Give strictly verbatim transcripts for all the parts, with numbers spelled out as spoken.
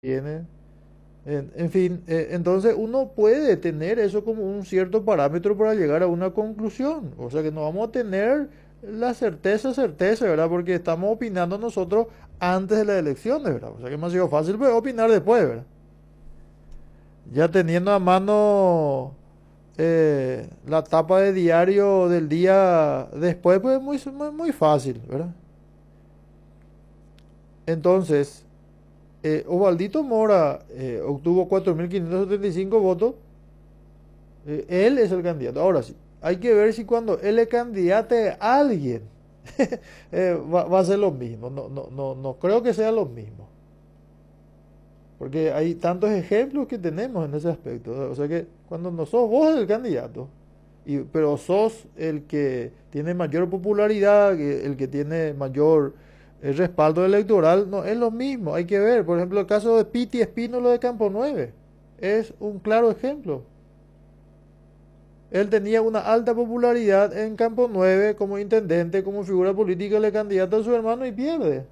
tiene. En, en fin, eh, entonces uno puede tener eso como un cierto parámetro para llegar a una conclusión. O sea que no vamos a tener la certeza, certeza, ¿verdad? Porque estamos opinando nosotros antes de las elecciones, ¿verdad? O sea que es demasiado fácil pues, opinar después, ¿verdad? Ya teniendo a mano eh, la tapa de diario del día después, pues es muy, muy, muy fácil, ¿verdad? Entonces, eh, Osvaldito Mora eh, obtuvo cuatro mil quinientos setenta y cinco votos. Eh, él es el candidato. Ahora sí, hay que ver si cuando él es candidato a alguien eh, va, va a ser lo mismo. No, no, no, no creo que sea lo mismo. Porque hay tantos ejemplos que tenemos en ese aspecto. O sea que cuando no sos vos el candidato, y, pero sos el que tiene mayor popularidad, que- el que tiene mayor eh, respaldo electoral, no es lo mismo. Hay que ver, por ejemplo, el caso de Piti Espínola de Campo Nueve. Es un claro ejemplo. Él tenía una alta popularidad en Campo Nueve como intendente, como figura política, le candidato a su hermano y pierde.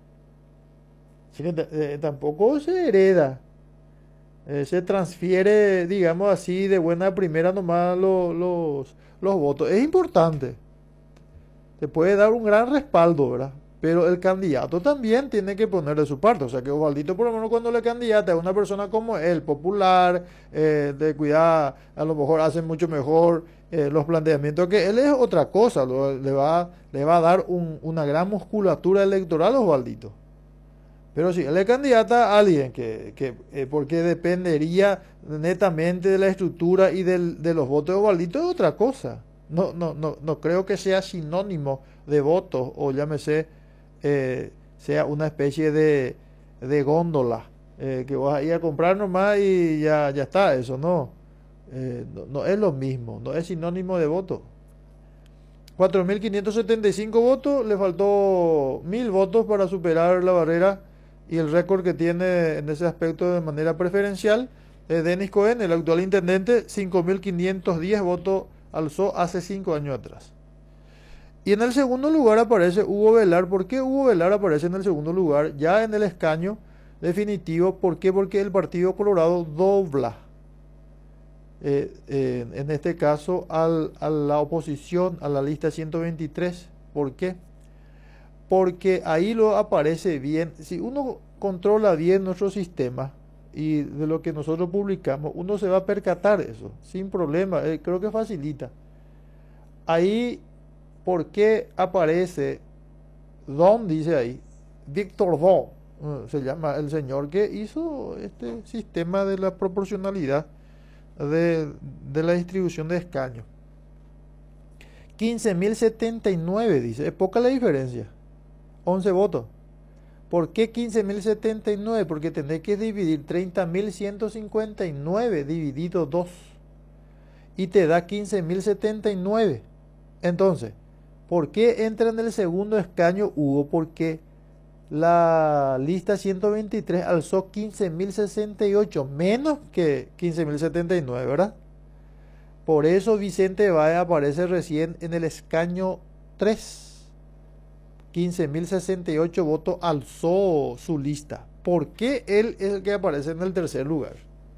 Así que eh, tampoco se hereda, eh, se transfiere, digamos así, de buena primera nomás lo- los, los votos. Es importante, te puede dar un gran respaldo, ¿verdad? Pero el candidato también tiene que poner de su parte. O sea que Osvaldito, por lo menos cuando le candidata a una persona como él, popular, eh, de cuidar, a lo mejor hace mucho mejor eh, los planteamientos que él es otra cosa. Lo- le, va, le va a dar un- una gran musculatura electoral a Osvaldito. Pero si él es candidata a alguien que, que eh, porque dependería netamente de la estructura y del- de los votos de Osvaldito es otra cosa. No, no, no, no creo que sea sinónimo de votos o llámese, eh, sea una especie de, de góndola eh, que vas a ir a comprar nomás y ya, ya está. Eso no, eh, no, no es lo mismo, no es sinónimo de voto. Cuatro mil quinientos setenta y cinco votos, le faltó mil votos para superar la barrera y el récord que tiene en ese aspecto de manera preferencial. eh, Denis Cohen, el actual intendente, cinco mil quinientos diez votos alzó hace cinco años atrás. Y en el segundo lugar aparece Hugo Velar. ¿Por qué Hugo Velar aparece en el segundo lugar? Ya en el escaño definitivo. ¿Por qué? Porque el Partido Colorado dobla eh, eh, en este caso al, a la oposición a la lista ciento veintitrés. ¿Por qué? Porque ahí lo aparece bien. Si uno controla bien nuestro sistema y de lo que nosotros publicamos, uno se va a percatar eso, sin problema. Eh, creo que facilita. Ahí, ¿por qué aparece Don? Dice ahí, Víctor Don, eh, se llama el señor que hizo este sistema de la proporcionalidad de, de la distribución de escaños. Quince mil setenta y nueve, dice. Es poca la diferencia. Once votos. ¿Por qué quince mil setenta y nueve? Porque tenés que dividir treinta mil ciento cincuenta y nueve dividido dos. Y te da quince mil setenta y nueve. Entonces, ¿por qué entra en el segundo escaño Hugo? Porque la lista ciento veintitrés alzó quince mil sesenta y ocho, menos que quince mil setenta y nueve, ¿verdad? Por eso Vicente Báez aparece recién en el escaño tres. Quince mil sesenta y ocho votos alzó su lista. ¿Por qué él es el que aparece en el tercer lugar?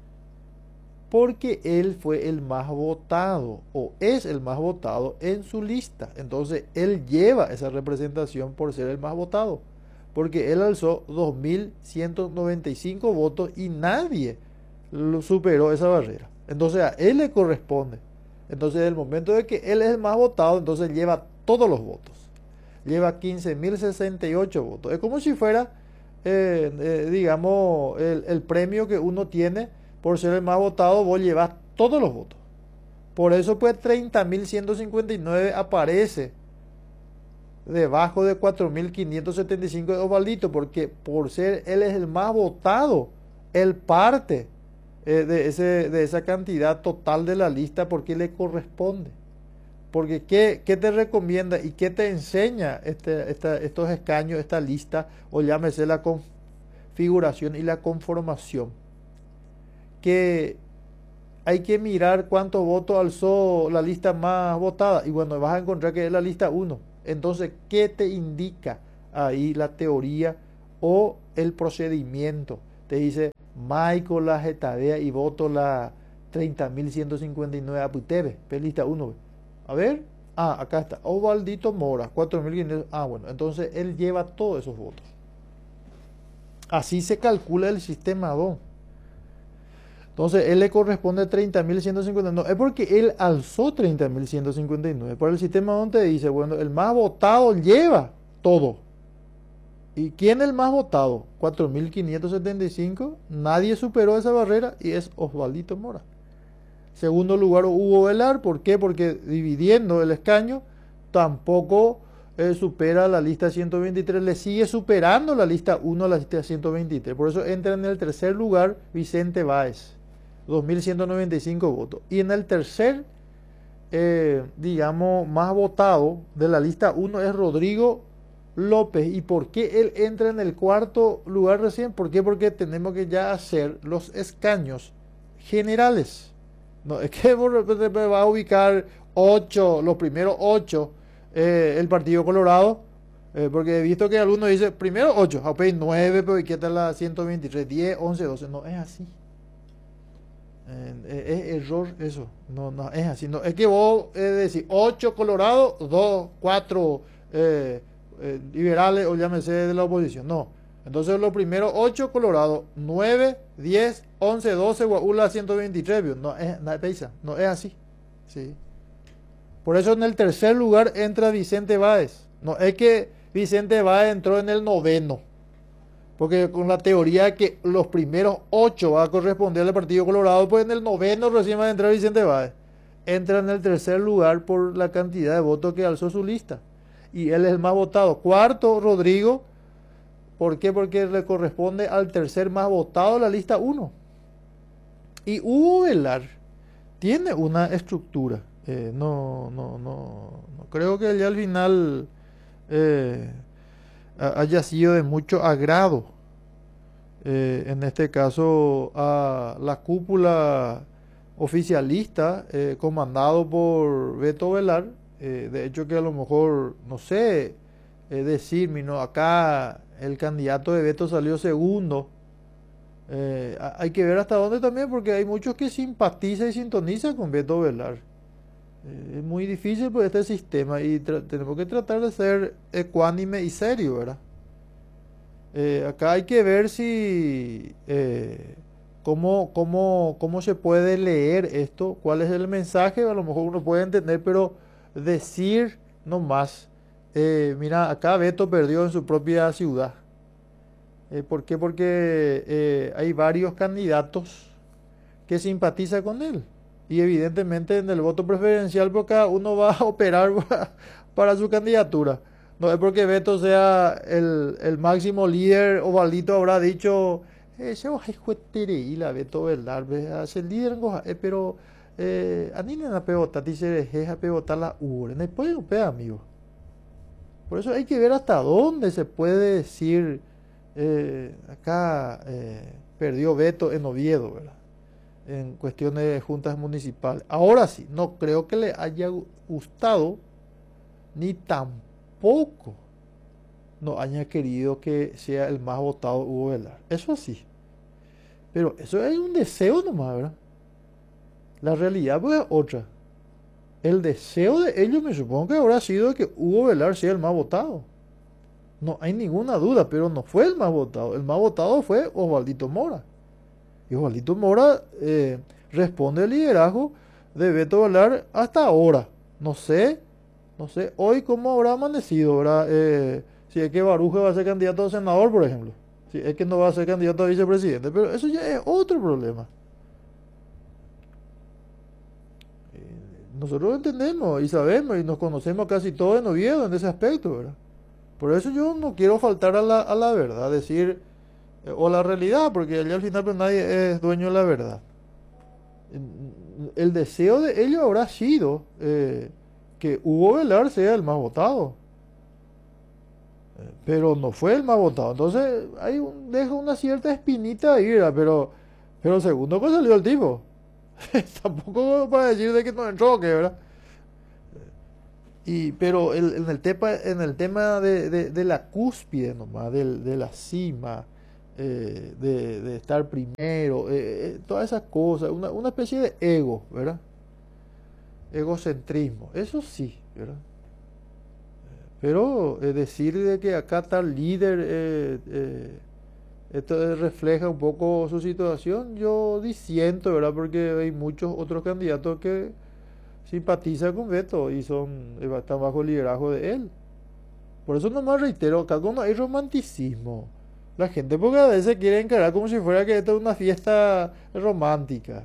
Porque él fue el más votado o es el más votado en su lista. Entonces él lleva esa representación por ser el más votado. Porque él alzó dos mil ciento noventa y cinco votos y nadie lo superó esa barrera. Entonces a él le corresponde. Entonces en el momento de que él es el más votado, entonces lleva todos los votos. Lleva quince mil sesenta y ocho votos. Es como si fuera, eh, eh, digamos, el, el premio que uno tiene por ser el más votado, vos llevas todos los votos. Por eso pues treinta mil ciento cincuenta y nueve aparece debajo de cuatro mil quinientos setenta y cinco de Osvaldito, porque por ser él es el más votado, él parte eh, de, ese, de esa cantidad total de la lista porque le corresponde. Porque ¿qué, qué te recomienda y qué te enseña este, esta, estos escaños, esta lista, o llámese la configuración y la conformación? Que hay que mirar cuántos votos alzó la lista más votada. Y bueno, vas a encontrar que es la lista uno. Entonces, ¿qué te indica ahí la teoría o el procedimiento te dice Michael la Getavea y voto la treinta mil ciento cincuenta y nueve Aputebe, pelista uno. A ver, ah, acá está, Osvaldito Mora, cuatro mil quinientos. Ah, bueno, entonces él lleva todos esos votos. Así se calcula el sistema dos. Entonces, él le corresponde treinta mil ciento cincuenta y nueve. Es porque él alzó treinta mil ciento cincuenta y nueve. Por el sistema donde dice, bueno, el más votado lleva todo. ¿Y quién es el más votado? cuatro mil quinientos setenta y cinco. Nadie superó esa barrera y es Osvaldito Mora. Segundo lugar, Hugo Velar. ¿Por qué? Porque dividiendo el escaño, tampoco eh, supera la lista ciento veintitrés. Le sigue superando la lista uno a la lista ciento veintitrés. Por eso entra en el tercer lugar Vicente Báez. dos mil ciento noventa y cinco votos. Y en el tercer, eh, digamos, más votado de la lista uno es Rodrigo López. ¿Y por qué él entra en el cuarto lugar recién? ¿Por qué? Porque tenemos que ya hacer los escaños generales. No, es que va a ubicar ocho, los primeros ocho, eh, el Partido Colorado. Eh, porque he visto que algunos dicen, primero ocho, nueve, pero aquí está la ciento veintitrés, diez, once, doce. No es así. Eh, es error eso, no, no es así, no, es que vos eh, decís ocho Colorado, dos, cuatro eh, eh, liberales o llámese de la oposición, no, entonces los primeros ocho Colorado, nueve, diez, once, doce, Guaula ciento veintitrés, no es, no, no es así, ¿sí? Por eso en el tercer lugar entra Vicente Báez, no es que Vicente Báez entró en el noveno. Porque con la teoría que los primeros ocho va a corresponder al Partido Colorado, pues en el noveno recién va a entrar Vicente Báez. Entra en el tercer lugar por la cantidad de votos que alzó su lista. Y él es el más votado. Cuarto, Rodrigo. ¿Por qué? Porque le corresponde al tercer más votado de la lista uno. Y Hugo Velar tiene una estructura. Eh, no, no, no, no creo que ya al final... Eh, haya sido de mucho agrado, eh, en este caso a la cúpula oficialista eh, comandado por Beto Velar. Eh, de hecho que a lo mejor, no sé, eh, decirme, ¿no? Acá el candidato de Beto salió segundo. Eh, hay que ver hasta dónde también, porque hay muchos que simpatizan y sintonizan con Beto Velar. Es muy difícil por este sistema y tenemos que tratar de ser ecuánime y serio, ¿verdad? Eh, acá hay que ver si eh, cómo, cómo, cómo se puede leer esto, cuál es el mensaje, a lo mejor uno puede entender, pero decir nomás, eh, mira, acá Beto perdió en su propia ciudad. Eh, ¿por qué? Porque eh, hay varios candidatos que simpatizan con él. Y evidentemente en el voto preferencial, porque cada uno va a operar para, para su candidatura. No es porque Beto sea el, el máximo líder, Osvaldito habrá dicho, ese es y la Beto Velar, es el líder, pero a mí me da peota, dice, es a peotar la U R, no puede un amigo. Por eso hay que ver hasta dónde se puede decir, eh, acá eh, perdió Beto en Oviedo, ¿verdad? En cuestiones de juntas municipales. Ahora sí, no creo que le haya gustado, ni tampoco no haya querido que sea el más votado Hugo Velar. Eso sí. Pero eso es un deseo nomás, ¿verdad? La realidad pues es otra. El deseo de ellos me supongo que habrá sido que Hugo Velar sea el más votado. No hay ninguna duda, pero no fue el más votado. El más votado fue Osvaldito Mora. Y Osvaldito Mora eh, responde al liderazgo de Beto Velar hasta ahora. No sé, no sé hoy cómo habrá amanecido, ¿verdad? Eh, si es que Baruja va a ser candidato a senador, por ejemplo. Si es que no va a ser candidato a vicepresidente. Pero eso ya es otro problema. Eh, nosotros entendemos y sabemos y nos conocemos casi todos en Oviedo en ese aspecto, ¿verdad? Por eso yo no quiero faltar a la, a la verdad, decir... o la realidad, porque allá al final pues nadie es dueño de la verdad. El deseo de ellos habrá sido eh, que Hugo Velar sea el más votado, eh, pero no fue el más votado. Entonces hay un, deja una cierta espinita ahí, ¿verdad? pero pero segundo pues salió el tipo. Tampoco para decir de que no entró, que ¿verdad? Y, pero el, en el tema, en el tema de, de, de la cúspide nomás, de, de la cima, eh, de, de estar primero, eh, eh, todas esas cosas, una, una especie de ego, ¿verdad? Egocentrismo, eso sí, ¿verdad? Pero eh, decir de que acá tal líder, eh, eh, esto refleja un poco su situación, yo disiento, ¿verdad? Porque hay muchos otros candidatos que simpatizan con Beto y son, eh, están bajo el liderazgo de él. Por eso nomás reitero, acá cuando hay romanticismo, la gente porque a veces quiere encarar como si fuera que esto es una fiesta romántica.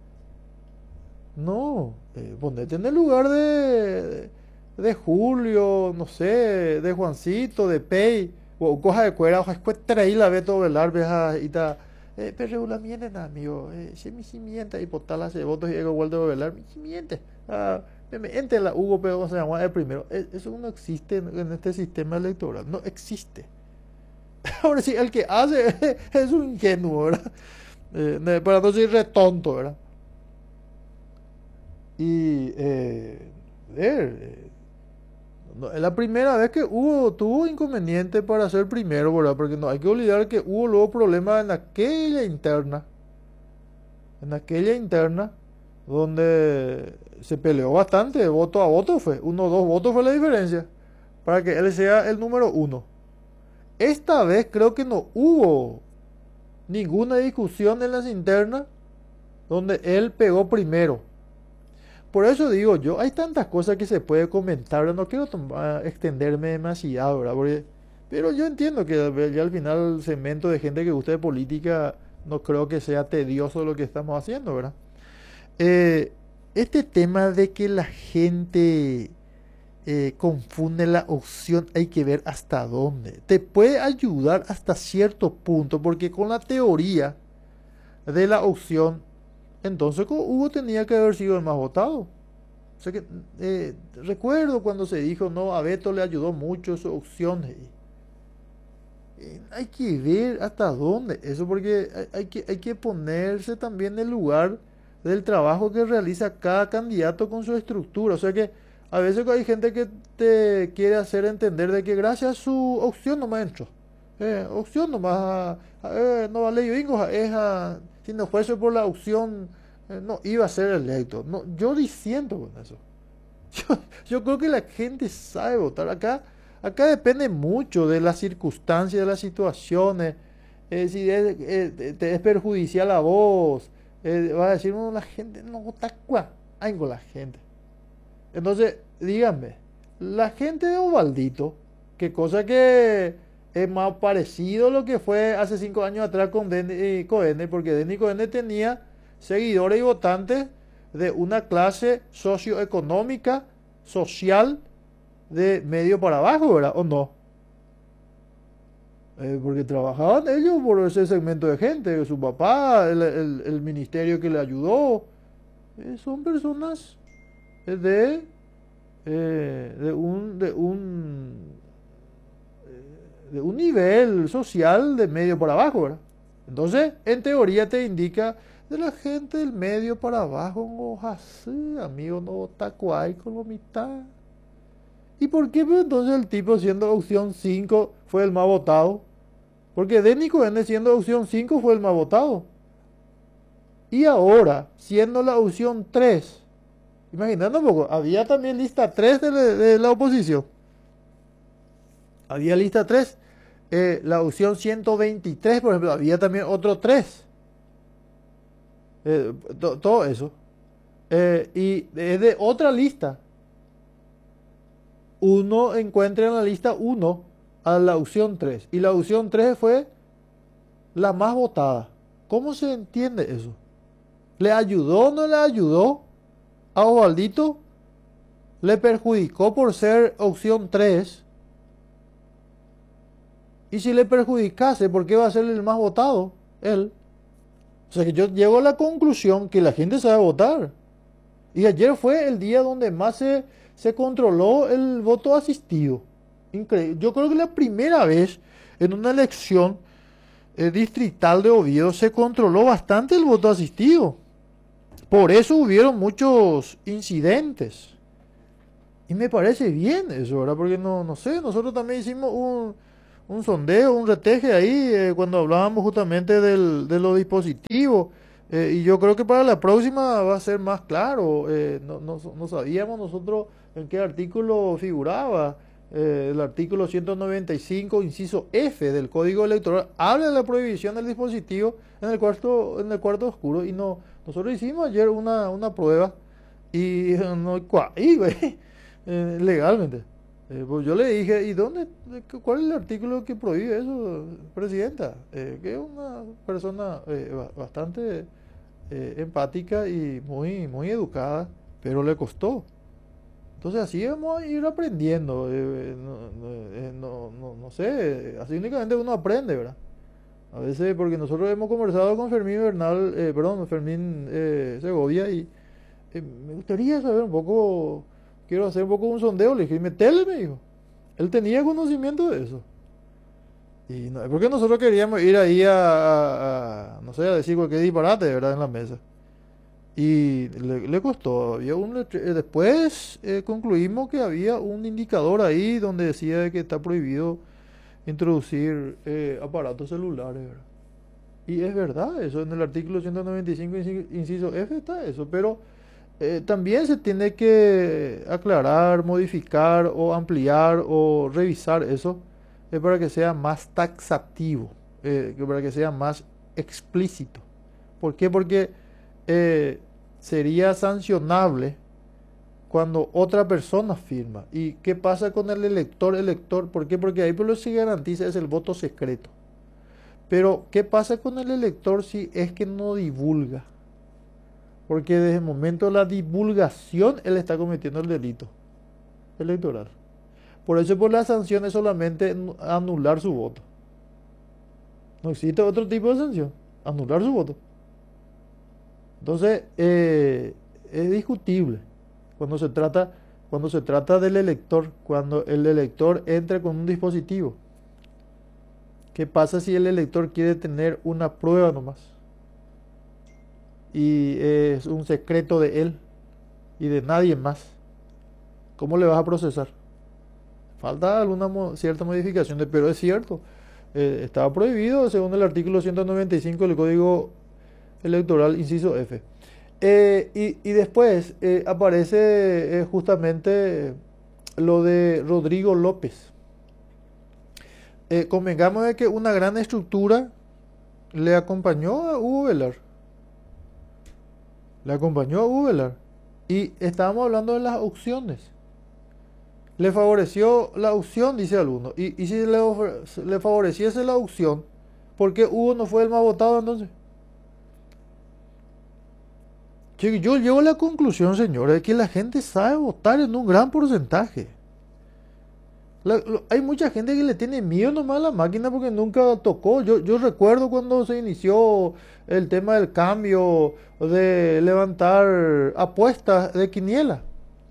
No, eh, ponete en el lugar de, de Julio, no sé, de Juancito, de Pei, o coja de cuera, hoja escuetra ahí la ve todo velar, veja y ta, eh, pero la mienten, amigo, eh, si mi simiente y potala se votos y ego vuelto a velar, mi simiente, ah, me me ente la Hugo, pero se llama el primero, eh, eso no existe en, en este sistema electoral, no existe. Ahora sí, el que hace es un ingenuo, ¿verdad? Eh, para no decir retonto, ¿verdad? Y eh, ver, eh, no, es la primera vez que Hugo tuvo inconveniente para ser primero, ¿verdad? Porque no hay que olvidar que hubo luego problemas en aquella interna, en aquella interna, donde se peleó bastante, voto a voto fue, uno o dos votos fue la diferencia, para que él sea el número uno. Esta vez creo que no hubo ninguna discusión en las internas donde él pegó primero. Por eso digo yo, hay tantas cosas que se puede comentar, no quiero tomar, extenderme demasiado, ¿verdad? Porque, pero yo entiendo que ya al final el segmento de gente que gusta de política no creo que sea tedioso lo que estamos haciendo, ¿verdad? Eh, este tema de que la gente eh, confunde la opción, hay que ver hasta dónde. Te puede ayudar hasta cierto punto, porque con la teoría de la opción, entonces Hugo tenía que haber sido el más votado. O sea que eh, recuerdo cuando se dijo, no, a Beto le ayudó mucho su opción. Eh, hay que ver hasta dónde eso, porque hay, hay que, hay que ponerse también en el lugar del trabajo que realiza cada candidato con su estructura. O sea que a veces hay gente que te quiere hacer entender de que gracias a su opción nomás entró. Eh, opción nomás, eh, no vale yo digo, es a, si no fuese por la opción, eh, no iba a ser electo. No, yo disiento con eso. Yo, yo creo que la gente sabe votar. Acá, acá depende mucho de las circunstancias, de las situaciones. Eh, si es, eh, te es perjudicial a vos, eh, vas a decir, no, la gente no vota cuá. Ay, con la gente. Entonces, díganme, la gente de Ovaldito, que cosa que es más parecido a lo que fue hace cinco años atrás con Denny Cohen, porque Denny Cohen tenía seguidores y votantes de una clase socioeconómica, social, de medio para abajo, ¿verdad? ¿O no? Eh, porque trabajaban ellos por ese segmento de gente, su papá, el, el, el ministerio que le ayudó, eh, son personas de, eh, de un, de un, eh, de un nivel social de medio para abajo, ¿verdad? Entonces, en teoría te indica de la gente del medio para abajo, no así, amigo, no tacuay con la mitad. ¿Y por qué pues, entonces el tipo siendo opción cinco fue el más votado? Porque Denny Cohen siendo opción cinco fue el más votado. Y ahora, siendo la opción tres, imaginando un poco, había también lista tres de la, de la oposición. Había lista tres. Eh, la opción ciento veintitrés, por ejemplo, había también otro tres. Eh, to, todo eso. Eh, y es de otra lista. Uno encuentra en la lista uno a la opción tres. Y la opción tres fue la más votada. ¿Cómo se entiende eso? ¿Le ayudó o no le ayudó a Ovaldito? ¿Le perjudicó por ser opción tres? Y si le perjudicase, ¿por qué va a ser el más votado? Él. O sea que yo llego a la conclusión que la gente sabe votar. Y ayer fue el día donde más se, se controló el voto asistido. Increíble. Yo creo que la primera vez en una elección eh, distrital de Oviedo se controló bastante el voto asistido. Por eso hubieron muchos incidentes. Y me parece bien eso, ¿verdad? Porque no, no sé, nosotros también hicimos un, un sondeo, un reteje ahí, eh, cuando hablábamos justamente del, de los dispositivos. Eh, y yo creo que para la próxima va a ser más claro. Eh, no, no, no sabíamos nosotros en qué artículo figuraba. Eh, el artículo ciento noventa y cinco, inciso F del Código Electoral, habla de la prohibición del dispositivo en el cuarto, en el cuarto oscuro. Y no, nosotros hicimos ayer una, una prueba y no hay cuá- güey, eh, legalmente. Eh, pues yo le dije, ¿y dónde, de qué- cuál es el artículo que prohíbe eso, presidenta? Eh, que es una persona eh, ba- bastante eh, empática y muy, muy educada, pero le costó. Entonces así vamos a ir aprendiendo. eh, no, no, eh, no- no- no sé, así únicamente uno aprende, ¿verdad? A veces, porque nosotros hemos conversado con Fermín Bernal, eh, perdón, Fermín eh, Segovia, y eh, me gustaría saber un poco, quiero hacer un poco un sondeo, le dije, metele, me dijo. Él tenía conocimiento de eso. Y no, porque nosotros queríamos ir ahí a, a- a, no sé, a decir cualquier disparate, ¿verdad? En la mesa. Y le, le costó. Había un letre- eh, después eh, concluimos que había un indicador ahí donde decía que está prohibido introducir eh, aparatos celulares, ¿verdad? Y es verdad, eso en el artículo ciento noventa y cinco, inci- inciso F está eso, pero eh, también se tiene que aclarar, modificar o ampliar o revisar eso eh, para que sea más taxativo, eh, que para que sea más explícito. ¿Por qué? Porque eh, sería sancionable cuando otra persona firma. ¿Y qué pasa con el elector? Elector, ¿por qué? Porque ahí por lo que se garantiza es el voto secreto. Pero, ¿qué pasa con el elector si es que no divulga? Porque desde el momento de la divulgación él está cometiendo el delito electoral. Por eso, por la sanción es solamente nu- anular su voto. No existe otro tipo de sanción. Anular su voto. Entonces, eh, es discutible cuando se trata, cuando se trata del elector, cuando el elector entra con un dispositivo. ¿Qué pasa si el elector quiere tener una prueba nomás? Y es un secreto de él y de nadie más. ¿Cómo le vas a procesar? Falta alguna mo- cierta modificación, de- pero es cierto. Eh, estaba prohibido según el artículo ciento noventa y cinco del Código Electoral, inciso F. Eh, y, y después eh, aparece eh, justamente lo de Rodrigo López. Eh, convengamos de que una gran estructura le acompañó a Hugo Velar. Le acompañó a Hugo Velar. Y estábamos hablando de las opciones. Le favoreció la opción, dice alguno. Y, y si le, ofre- le favoreciese la opción, ¿por qué Hugo no fue el más votado entonces? Che, yo llego a la conclusión, señora, de que la gente sabe votar en un gran porcentaje. La- lo- hay mucha gente que le tiene miedo nomás a la máquina porque nunca tocó. Yo, yo recuerdo cuando se inició el tema del cambio, de levantar apuestas de quiniela.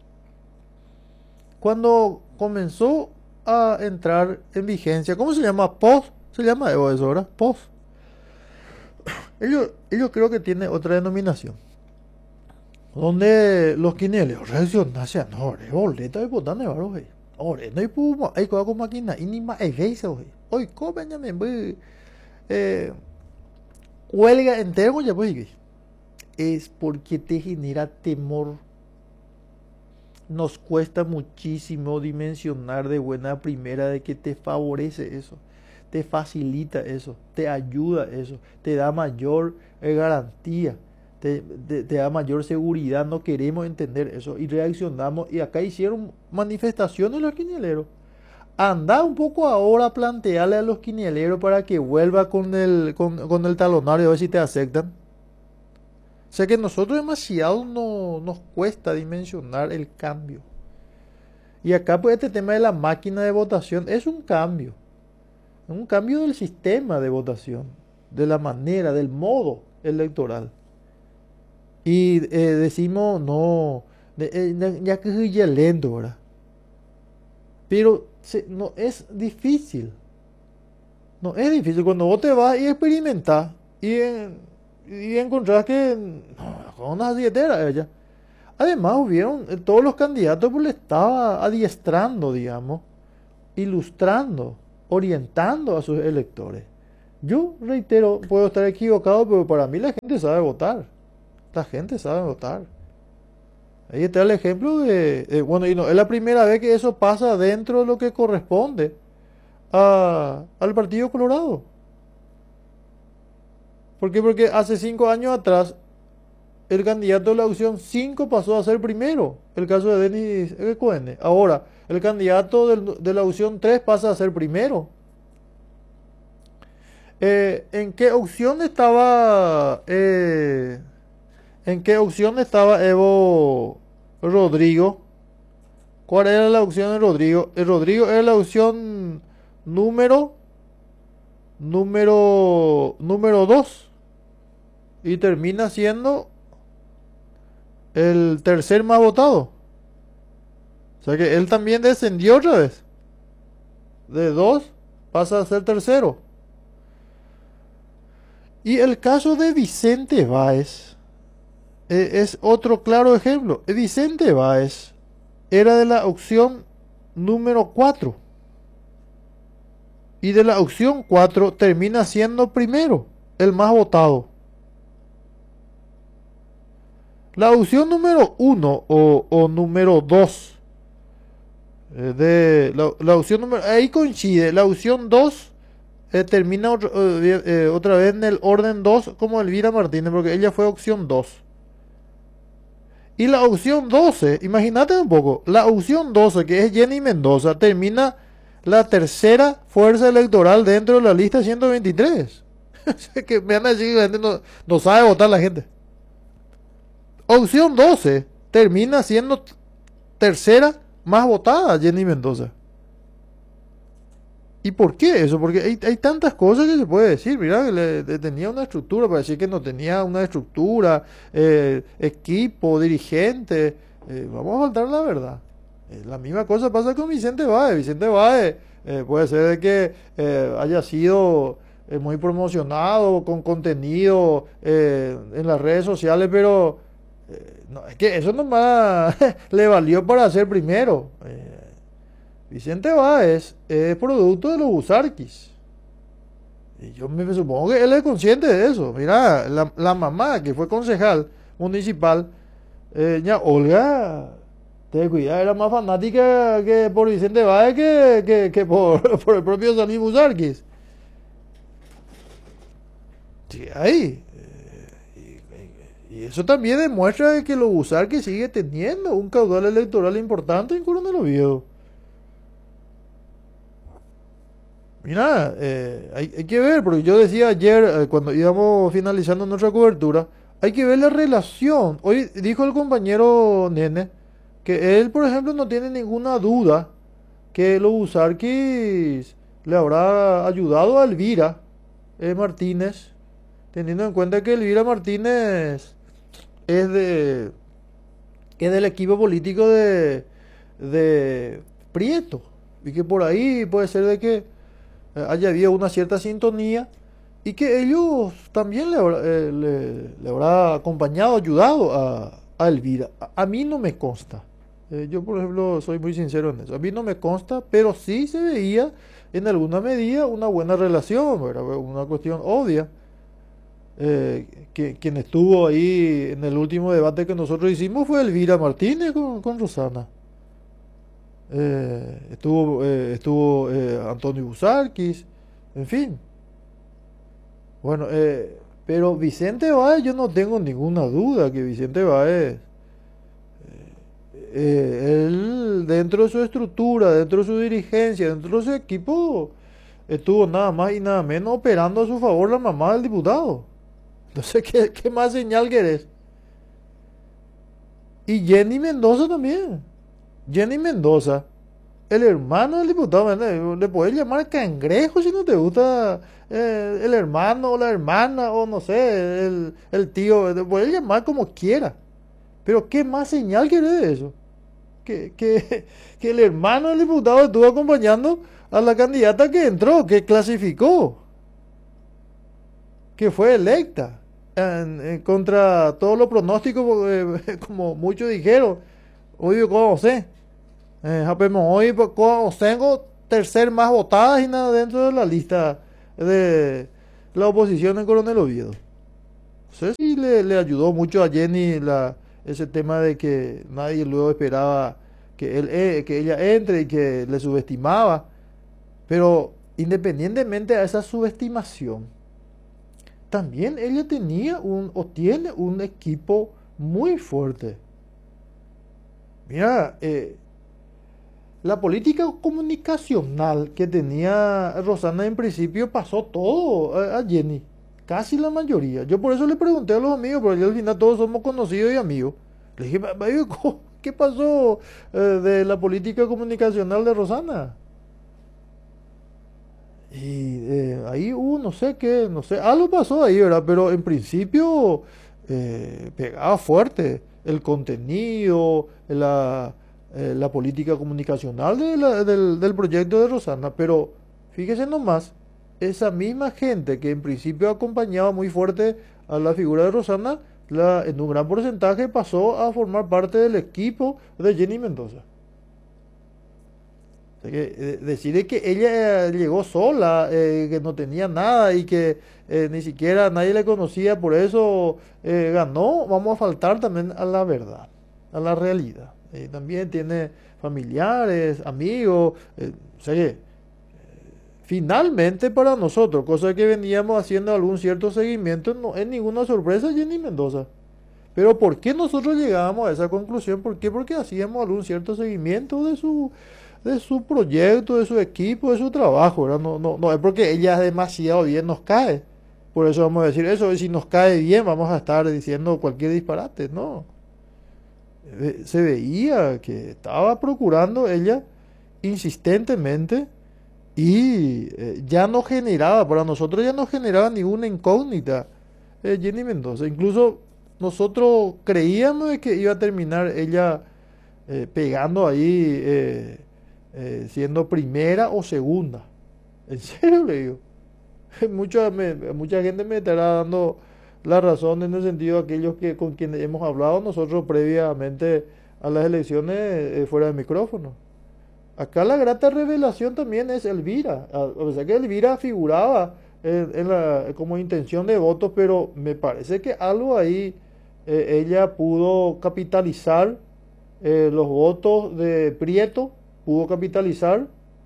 Cuando comenzó a entrar en vigencia, ¿cómo se llama? Post, se llama eso, ¿verdad? Post. Ellos, ellos creo que tiene otra denominación. Donde los quinielos reaccionan hacia no, re boleta de botán de barro, güey. Ore, no hay puma, hay cosa con máquina, y ni más, hay veces, güey. Hoy, ¿cómo ya me voy? Eh, huelga entero, ya pues, es porque te genera temor. Nos cuesta muchísimo dimensionar de buena primera de que te favorece eso, te facilita eso, te ayuda eso, te da mayor eh, garantía, te, te- te da mayor seguridad. No queremos entender eso y reaccionamos. Y acá hicieron manifestaciones los quinieleros. Anda un poco ahora a plantearle a los quinieleros para que vuelva con el, con, con el talonario a ver si te aceptan. O sea que nosotros demasiado no, nos cuesta dimensionar el cambio. Y acá pues este tema de la máquina de votación es un cambio. Es un cambio del sistema de votación, de la manera, del modo electoral. Y eh, decimos, no, de- eh, ya que es ya lento, ¿verdad? Pero se- no es difícil. No es difícil cuando vos te vas y experimentás y, en- y encontrás que no, con una billetera ella. Además, hubieron eh, todos los candidatos, pues le estaba adiestrando, digamos, ilustrando orientando a sus electores. Yo reitero, puedo estar equivocado, pero para mí la gente sabe votar. La gente sabe votar. Ahí está el ejemplo de, de- bueno, y no, es la primera vez que eso pasa dentro de lo que corresponde a- al Partido Colorado. ¿Por qué? Porque hace cinco años atrás el candidato de la opción cinco pasó a ser primero, el caso de Denis eh, Cohen. Ahora, el candidato del- de la opción tres pasa a ser primero. Eh, ¿en qué opción estaba eh, en qué opción estaba Evo Rodrigo? ¿Cuál era la opción de Rodrigo? El Rodrigo era la opción número número número dos y termina siendo el tercer más votado. O sea que él también descendió otra vez. De dos pasa a ser tercero. Y el caso de Vicente Báez eh, es otro claro ejemplo. Vicente Báez era de la opción número cuatro. Y de la opción cuatro termina siendo primero, el más votado. La opción número uno o, o número dos eh, de la, la opción número ahí coincide. La opción dos eh, termina otro- eh, eh, otra vez en el orden dos como Elvira Martínez, porque ella fue opción dos. Y la opción doce, imagínate un poco, la opción doce, que es Jenny Mendoza, termina la tercera fuerza electoral dentro de la lista ciento veintitrés. O sea, que me van a decir que la gente no, no sabe votar la gente. Opción doce termina siendo tercera más votada Jenny Mendoza. ¿Y por qué eso? Porque hay, hay tantas cosas que se puede decir. Mira, que le, le tenía una estructura para decir que no tenía una estructura, eh, equipo, dirigente. Eh, vamos a faltar la verdad. Eh, la misma cosa pasa con Vicente Báez. Vicente Báez eh, puede ser de que eh, haya sido eh, muy promocionado con contenido eh, en las redes sociales, pero eh, no, es que eso nomás le valió para ser primero. Eh, Vicente Báez es producto de los Busarquis. Y yo me supongo que él es consciente de eso. Mira, la, la mamá que fue concejal municipal, eh, ña Olga, te cuida, era más fanática que por Vicente Báez que, que, que por, por el propio Salim Busarquis. Sí, ahí. eh, y, y eso también demuestra que los Busarquis sigue teniendo un caudal electoral importante en Coronel Oviedo. Mira, eh, hay, hay que ver, porque yo decía ayer, eh, cuando íbamos finalizando nuestra cobertura, hay que ver la relación. Hoy dijo el compañero Nene que él, por ejemplo, no tiene ninguna duda que los Busarquis le habrá ayudado a Elvira eh, Martínez, teniendo en cuenta que Elvira Martínez es de es del equipo político de, de Prieto, y que por ahí puede ser de que eh, haya habido una cierta sintonía y que ellos también le, habrá- eh, le- le habrá acompañado, ayudado a, a Elvira. A, a mí no me consta. Eh, yo, por ejemplo, soy muy sincero en eso. A mí no me consta, pero sí se veía en alguna medida una buena relación, ¿verdad? Una cuestión obvia. Eh, que, quien estuvo ahí en el último debate que nosotros hicimos fue Elvira Martínez con, con Rosana. Eh, estuvo eh, estuvo eh, Antonio Busarquis, en fin. Bueno, eh, pero Vicente Báez, yo no tengo ninguna duda que Vicente Báez, eh, él dentro de su estructura, dentro de su dirigencia, dentro de su equipo, estuvo nada más y nada menos operando a su favor la mamá del diputado. Entonces, ¿qué, qué más señal querés? Y Jenny Mendoza también. Jenny Mendoza, el hermano del diputado, ¿no? Le puedes llamar cangrejo si no te gusta eh, el hermano o la hermana o no sé, el, el tío, le puedes llamar como quiera. Pero ¿qué más señal quiere de eso? Que, que, que el hermano del diputado estuvo acompañando a la candidata que entró, que clasificó, que fue electa en, en contra todos los pronósticos, eh, como muchos dijeron. Hoy, ¿cómo sé? Eh, japemos hoy, ¿cómo tengo? tercer más votada y nada dentro de la lista de la oposición en Coronel Oviedo. Entonces sí le, le ayudó mucho a Jenny la, ese tema de que nadie luego esperaba que, él, eh, que ella entre y que le subestimaba. Pero independientemente de esa subestimación, también ella tenía un, o tiene un equipo muy fuerte. Mira, eh, la política comunicacional que tenía Rosana en principio pasó todo a, a Jenny, casi la mayoría. Yo por eso le pregunté a los amigos, porque al final todos somos conocidos y amigos. Le dije, ¿qué pasó eh, de la política comunicacional de Rosana? Y eh, ahí hubo, no sé qué, no sé, algo pasó ahí, ¿verdad? Pero en principio eh, pegaba fuerte el contenido, la, eh, la política comunicacional de la- del, del proyecto de Rosana. Pero fíjese nomás, esa misma gente que en principio acompañaba muy fuerte a la figura de Rosana, la, en un gran porcentaje pasó a formar parte del equipo de Jenny Mendoza. O sea que, eh, decir que ella eh, llegó sola, eh, que no tenía nada y que eh, ni siquiera nadie le conocía, por eso eh, ganó, vamos a faltar también a la verdad, a la realidad. Eh, también tiene familiares, amigos, eh, o sea que finalmente para nosotros, cosa que veníamos haciendo algún cierto seguimiento, no es ninguna sorpresa Jenny Mendoza. Pero ¿por qué nosotros llegábamos a esa conclusión? ¿Por qué? Porque hacíamos algún cierto seguimiento de su, de su proyecto, de su equipo, de su trabajo, ¿verdad? No, no, no es porque ella demasiado bien nos cae. Por eso vamos a decir eso. Y si nos cae bien, vamos a estar diciendo cualquier disparate. No. Eh, Se veía que estaba procurando ella insistentemente y eh, ya no generaba, para nosotros ya no generaba ninguna incógnita eh, Jenny Mendoza. Incluso nosotros creíamos de que iba a terminar ella eh, pegando ahí, eh, eh, siendo primera o segunda. En serio le digo. Mucha, me- mucha gente me estará dando la razón en el sentido de aquellos que con quienes hemos hablado nosotros previamente a las elecciones eh, fuera de micrófono. Acá la grata revelación también es Elvira. A a pesar que Elvira figuraba en, en la, como intención de votos, pero me parece que algo ahí eh, ella pudo capitalizar eh, los votos de Prieto, pudo capitalizar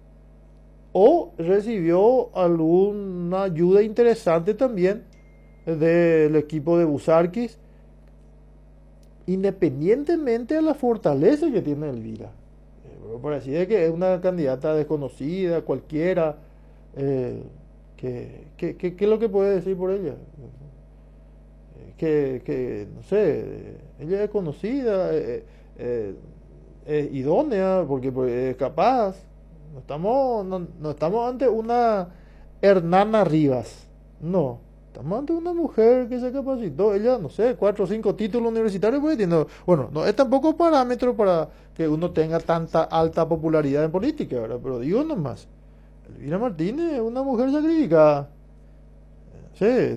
o recibió alguna ayuda interesante también del equipo de Busarquis, independientemente de la fortaleza que tiene Elvira. Eh, Por así de que es una candidata desconocida, cualquiera. eh, ¿qué, qué- qué- qué es lo que puede decir por ella? Eh, Que, que, no sé, eh, ella es conocida, eh, eh, es idónea, porque, porque es capaz. No estamos, no, no estamos ante una Hernana Rivas, no. Estamos ante una mujer que se capacitó, ella, no sé, cuatro o cinco títulos universitarios, pues, tiene- bueno, no es tampoco parámetro para que uno tenga tanta alta popularidad en política, ¿verdad? Pero digo nomás, Elvira Martínez es una mujer sacrificada. Sí, eh,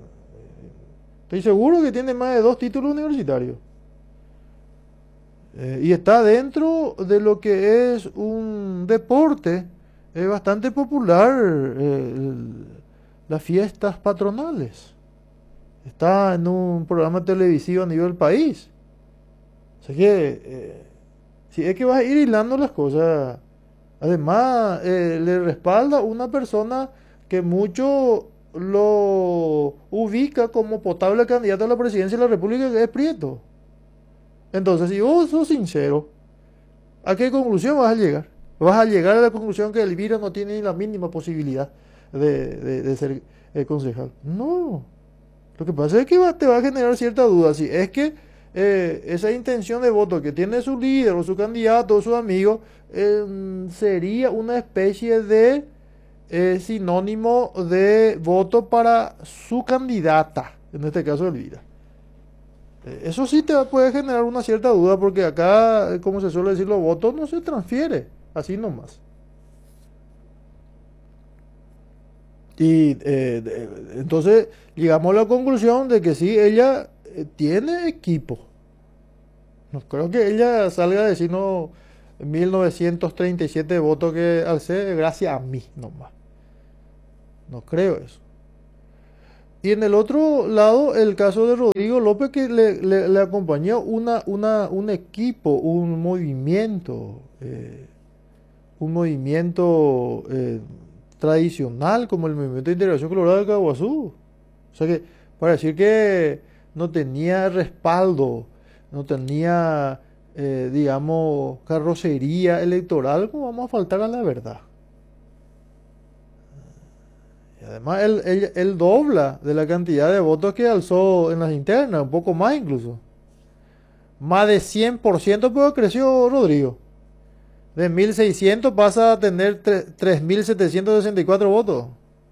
estoy seguro que tiene más de dos títulos universitarios. Eh, y está dentro de lo que es un deporte eh, bastante popular, eh, el- las fiestas patronales. Está en un programa televisivo a nivel país. O sea que, eh, si es que vas a ir hilando las cosas, además eh, le respalda una persona que mucho lo ubica como potable candidato a la presidencia de la República, que es Prieto. Entonces, si vos sos sincero, ¿a qué conclusión vas a llegar? Vas a llegar a la conclusión que Elvira no tiene ni la mínima posibilidad de, de- de ser eh, concejal. No. Lo que pasa es que va- te va a generar cierta duda. Si es que eh, esa intención de voto que tiene su líder o su candidato o su amigo eh, sería una especie de eh, sinónimo de voto para su candidata, en este caso Elvira. Eh, Eso sí te puede generar una cierta duda porque acá, eh, como se suele decir, los votos no se transfiere, así nomás. Y eh, de- entonces llegamos a la conclusión de que sí, ella eh, tiene equipo. No creo que ella salga a decirnos mil novecientos treinta y siete votos que alcé gracias a mí nomás. No creo eso. Y en el otro lado, el caso de Rodrigo López, que le, le- le acompañó una, una, un equipo, un movimiento, eh, un movimiento eh, tradicional como el Movimiento de Integración Colorado del Caguazú. O sea que, para decir que no tenía respaldo, no tenía, eh, digamos, carrocería electoral, ¿cómo vamos a faltar a la verdad? Y además, él, él- él dobla de la cantidad de votos que alzó en las internas, un poco más incluso. Más de cien por ciento, pero creció Rodrigo. De mil seiscientos pasa a tener tre- tres mil setecientos sesenta y cuatro votos.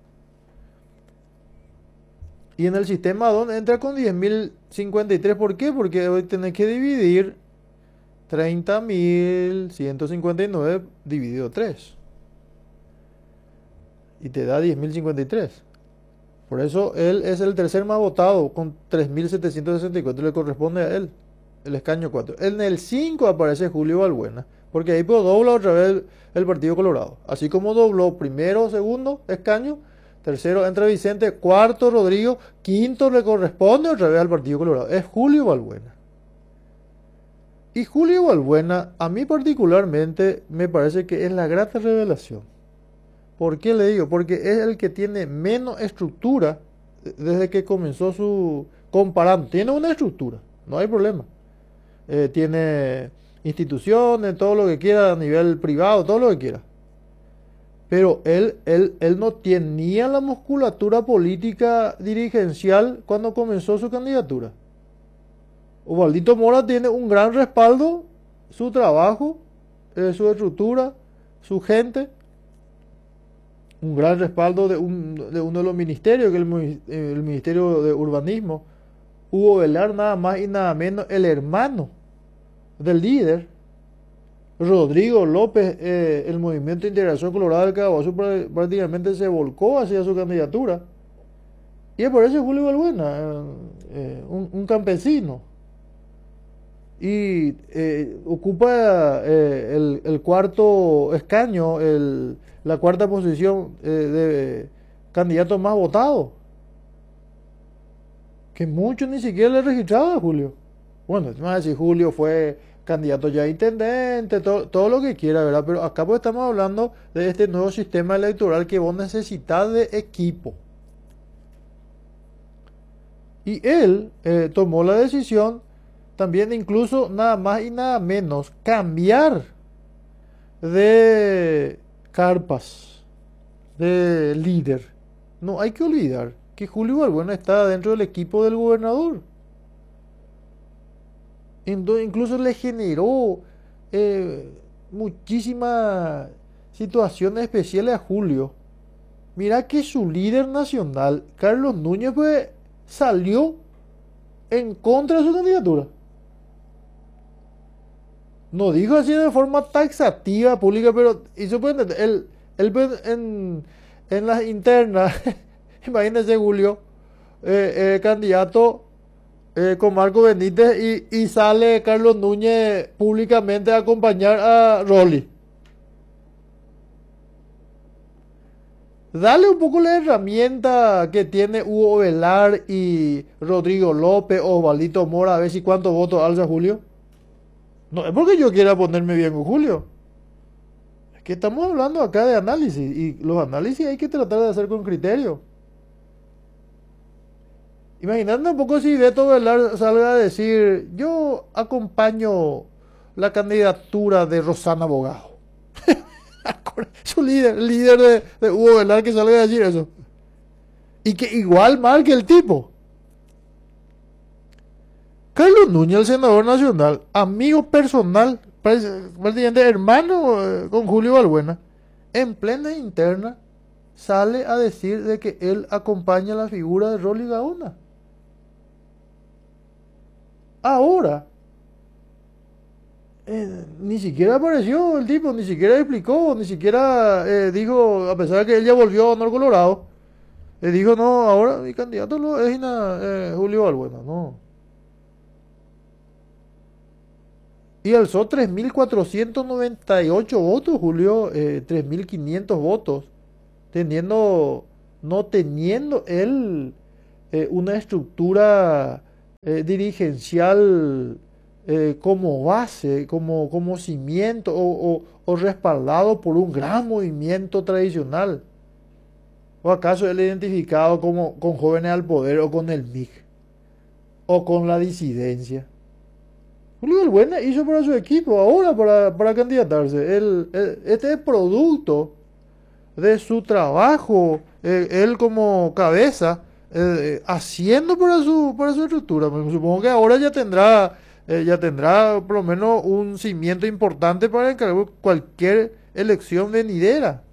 Y en el sistema donde entra con diez mil cincuenta y tres. ¿Por qué? Porque hoy tenés que dividir treinta mil ciento cincuenta y nueve dividido tres. Y te da diez mil cincuenta y tres. Por eso él es el tercer más votado con tres mil setecientos sesenta y cuatro. Le corresponde a él el escaño cuatro. En el cinco aparece Julio Balbuena. Porque ahí pues dobla otra vez el, el Partido Colorado. Así como dobló primero, segundo escaño. Tercero entra Vicente. Cuarto Rodrigo. Quinto le corresponde otra vez al Partido Colorado. Es Julio Balbuena. Y Julio Balbuena, a mí particularmente, me parece que es la grata revelación. ¿Por qué le digo? Porque es el que tiene menos estructura desde que comenzó su... Comparando, tiene una estructura, no hay problema. Eh, tiene instituciones, todo lo que quiera a nivel privado, todo lo que quiera. Pero él, él, él no tenía la musculatura política dirigencial cuando comenzó su candidatura. Osvaldito Mora tiene un gran respaldo, su trabajo, eh, su estructura, su gente, un gran respaldo de, un, de uno de los ministerios, que es el, el Ministerio de Urbanismo. Hugo Velar, nada más y nada menos, el hermano del líder, Rodrigo López. Eh, el Movimiento de Integración Colorado del Caguazú prácticamente se volcó hacia su candidatura. Y aparece Julio Balbuena, eh, eh, un, un campesino. Y eh, ocupa eh, el, el cuarto escaño, el, la cuarta posición eh, de candidato más votado. Que muchos ni siquiera le registraban a Julio. Bueno, más si Julio fue candidato ya a intendente, todo, todo lo que quiera, ¿verdad? Pero acá pues estamos hablando de este nuevo sistema electoral que vos necesitas de equipo. Y él eh, tomó la decisión también, incluso nada más y nada menos, cambiar de carpas, de líder. No hay que olvidar que Julio Balbuena está dentro del equipo del gobernador. Entonces, incluso le generó eh, muchísimas situaciones especiales a Julio. Mira que su líder nacional, Carlos Núñez, pues salió en contra de su candidatura. No dijo así de forma taxativa, pública, pero hizo pues, él, él pues, en, en las internas, imagínense Julio, eh, eh, candidato eh, con Marco Benítez y, y sale Carlos Núñez públicamente a acompañar a Rolly. Dale un poco la herramienta que tiene Hugo Velar y Rodrigo López o Osvaldito Mora, a ver si cuántos votos alza Julio. No es porque yo quiera ponerme bien con Julio. Es que estamos hablando acá de análisis y los análisis hay que tratar de hacer con criterio. Imagínate un poco si Beto Velar salga a decir, yo acompaño la candidatura de Rosana Bogado. Su líder, el líder de, de Hugo Velar, que salga a decir eso. Y que igual marque el tipo. Carlos Núñez, el senador nacional, amigo personal, prácticamente hermano eh, con Julio Balbuena, en plena interna sale a decir de que él acompaña la figura de Rolly Gaona. Ahora, eh, ni siquiera apareció el tipo, ni siquiera explicó, ni siquiera eh, dijo, a pesar de que él ya volvió a Honor Colorado, le dijo, no, ahora mi candidato lo es Ina, eh, Julio Balbuena, no. Y alzó tres mil cuatrocientos noventa y ocho votos, Julio, eh, tres mil quinientos votos, teniendo, no teniendo él eh, una estructura eh, dirigencial eh, como base, como, como cimiento o, o- o respaldado por un gran movimiento tradicional. ¿O acaso él identificado como con jóvenes al poder o con el M I C o con la disidencia? Julio Albuena hizo para su equipo ahora para, para candidatarse. Él- él- este es producto de su trabajo, eh, él como cabeza, eh, haciendo para su, para su estructura. Me supongo que ahora ya tendrá, eh, ya tendrá por lo menos un cimiento importante para encargar cualquier elección venidera.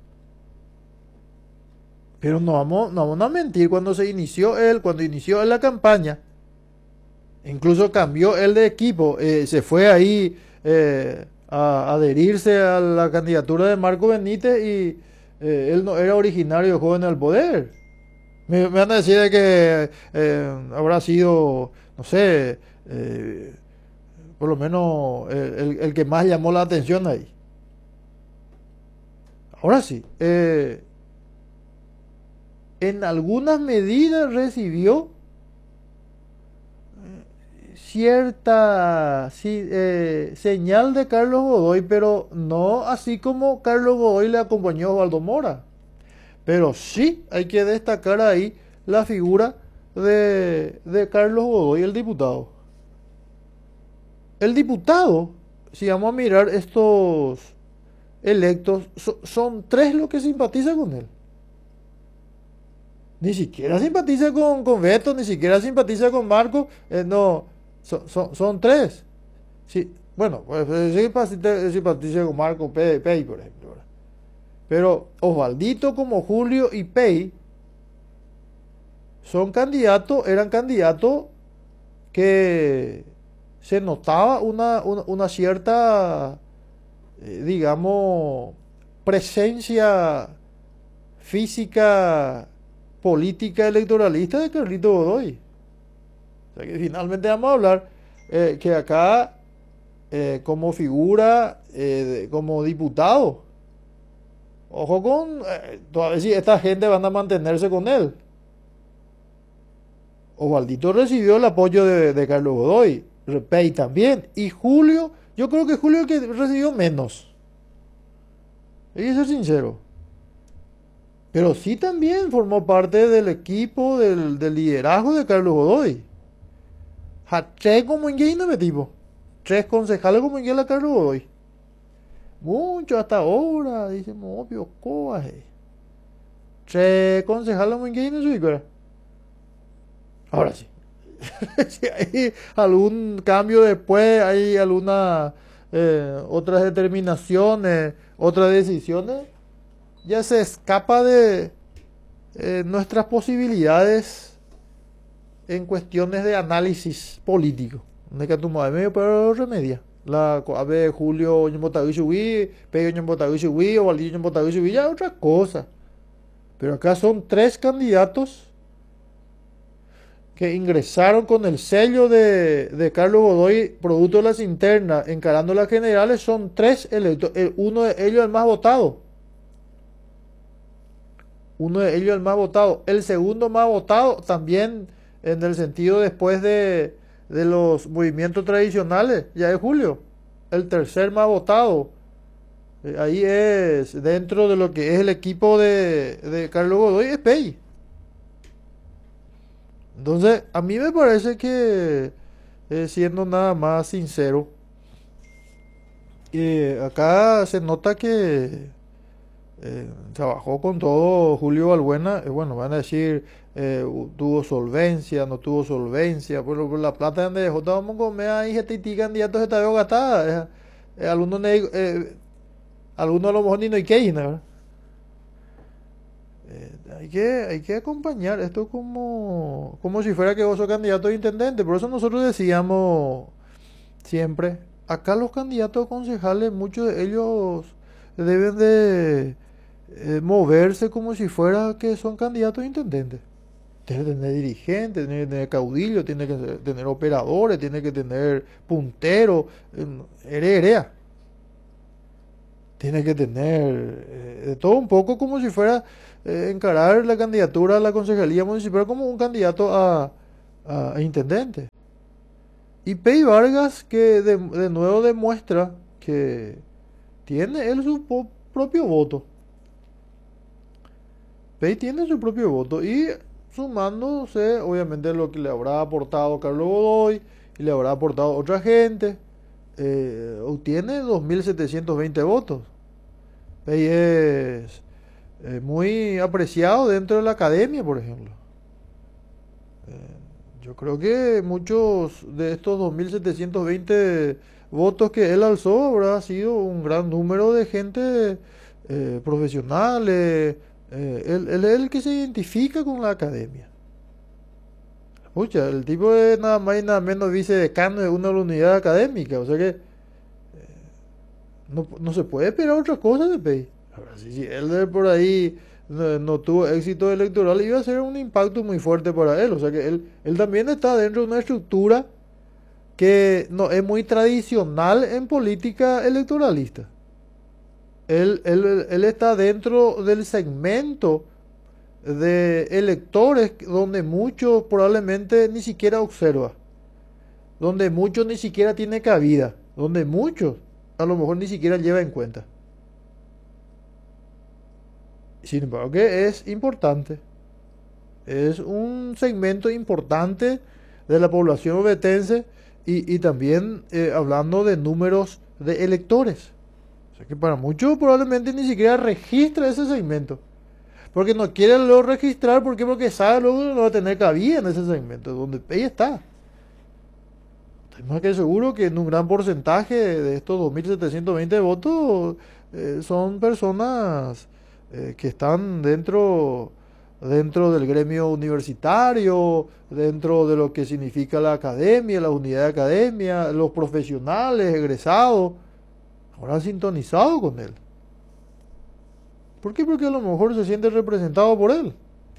Pero no vamos, no vamos a mentir, cuando se inició él, cuando inició él la campaña, incluso cambió él de equipo, eh, se fue ahí eh, a adherirse a la candidatura de Marco Benítez y eh, él no era originario de Jóvenes al Poder. Me, me van a decir de que eh, habrá sido, no sé, eh, por lo menos el, el- el que más llamó la atención ahí. Ahora sí, eh, en algunas medidas recibió cierta sí, eh, señal de Carlos Godoy, pero no así como Carlos Godoy le acompañó a Osvaldo Mora. Pero sí hay que destacar ahí la figura de, de Carlos Godoy, el diputado. El diputado, si vamos a mirar estos electos, so- son tres los que simpatizan con él. Ni siquiera simpatiza con, con Beto, ni siquiera simpatiza con Marco. eh, no, son, son, son tres. Sí, bueno, pues eh, sí simpatiza, simpatiza con Marco Pe- Pei, por ejemplo. ¿verdad? Pero Osvaldito como Julio y Pei son candidatos, eran candidatos que se notaba una, una, una cierta, eh, digamos, presencia física, política, electoralista de Carlito Godoy. O sea que finalmente vamos a hablar eh, que acá, eh, como figura, eh, de- como diputado, ojo con, eh, todavía si esta gente van a mantenerse con él. Osvaldito recibió el apoyo de, de Carlos Godoy, Pei también, y Julio, yo creo que Julio es el que recibió menos, hay que ser sincero. Pero sí también formó parte del equipo, del, del liderazgo de Carlos Godoy. Ja, tres como no me tipo. Tres concejales como a Carlos Godoy. Mucho hasta ahora, dice obvio, coaje. Tres concejales como no soy, ¿verdad? Ahora sí. Si hay algún cambio después, hay alguna eh, otras determinaciones, otras decisiones, ya se escapa de eh, nuestras posibilidades en cuestiones de análisis político. De que tu madre medio pero remedia. La a ver, Julio Ñembotaguichugui, Pego Ñembotaguichugui o Valdillo Ñembotaguichugui, ya otra cosa. Pero acá son tres candidatos que ingresaron con el sello de, de Carlos Godoy, producto de las internas, encarando las generales, son tres electos. El- Uno de ellos el más votado. Uno de ellos el más votado. El segundo más votado también en el sentido después de, de los movimientos tradicionales, ya es Julio. El tercer más votado. Eh, ahí es, dentro de lo que es el equipo de, de Carlos Godoy, es Pei. Entonces, a mí me parece que, eh, siendo nada más sincero, eh, acá se nota que eh, trabajó con todo Julio Balbuena. Eh, bueno, van a decir, eh, u- tuvo solvencia, no tuvo solvencia, pero por la plata donde dejó, vamos a comer ahí, gente y candidatos esta vez gastada. Eh, eh, algunos, ne- eh, algunos a lo mejor ni no hay que ir, ¿no? Eh, hay que, hay que acompañar esto como, como si fuera que vos sos candidato a intendente. Por eso nosotros decíamos siempre, acá los candidatos a concejales, muchos de ellos deben de eh, moverse como si fuera que son candidatos a intendente. Tiene que tener dirigentes, tiene que tener caudillo, tiene que tener operadores, tiene que tener punteros, herea. Tiene que tener eh, de todo un poco como si fuera eh, encarar la candidatura a la concejalía municipal como un candidato a, a- a intendente. Y Pei Vargas que de, de nuevo demuestra que tiene él su po- propio voto. Pei tiene su propio voto y sumándose obviamente lo que le habrá aportado Carlos Godoy y le habrá aportado otra gente, eh, obtiene dos mil setecientos veinte votos. Pei es eh, muy apreciado dentro de la academia, por ejemplo. Eh, yo creo que muchos de estos dos mil setecientos veinte votos que él alzó habrá sido un gran número de gente eh, profesionales. Eh, él, él es el que se identifica con la academia. Pucha, el tipo es nada más y nada menos vicedecano de una unidad académica. O sea que no, no se puede esperar otra cosa de Pei. Ahora, si, si él de por ahí no, no tuvo éxito electoral, iba a ser un impacto muy fuerte para él. O sea que él, él también está dentro de una estructura que no es muy tradicional en política electoralista. Él, él, él está dentro del segmento de electores donde muchos probablemente ni siquiera observa, donde muchos ni siquiera tiene cabida, donde muchos a lo mejor ni siquiera lleva en cuenta. Sin embargo, que es importante. Es un segmento importante de la población ovetense y, y también eh, hablando de números de electores. O sea que para muchos probablemente ni siquiera registra ese segmento. Porque no quiere luego registrar, ¿por qué? Porque sabe luego que no va a tener cabida en ese segmento, donde ella está. Estoy más que seguro que en un gran porcentaje de estos dos mil setecientos veinte votos eh, son personas eh, que están dentro, dentro del gremio universitario, dentro de lo que significa la academia, la unidad de academia, los profesionales, egresados, ahora sintonizados con él. ¿Por qué? Porque a lo mejor se siente representado por él.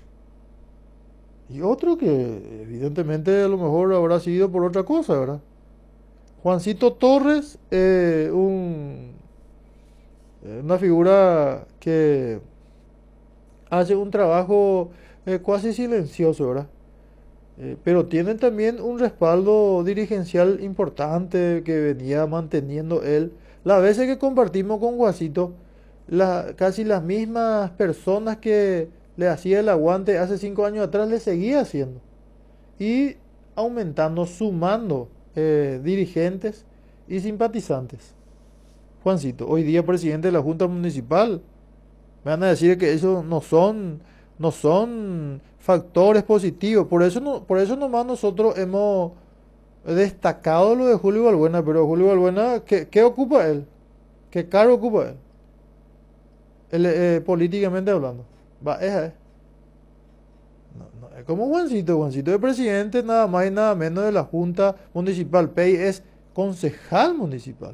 Y otro que evidentemente a lo mejor habrá sido por otra cosa, ¿verdad? Juancito Torres, eh, un, eh, una figura que hace un trabajo eh, casi silencioso, ¿verdad? Eh, pero tiene también un respaldo dirigencial importante que venía manteniendo él. Las veces que compartimos con Juancito, la- casi las mismas personas que le hacía el aguante hace cinco años atrás le seguía haciendo. Y aumentando, sumando eh, dirigentes y simpatizantes. Juancito, hoy día presidente de la Junta Municipal, me van a decir que eso no son, no son factores positivos. Por eso, no, por eso nomás nosotros hemos destacado lo de Julio Balbuena, pero Julio Balbuena, ¿qué, qué ocupa él? ¿Qué cargo ocupa él? Él, eh, políticamente hablando. Va, esa es. No, no, es como Juancito, Juancito es presidente nada más y nada menos de la Junta Municipal. Pei es concejal municipal.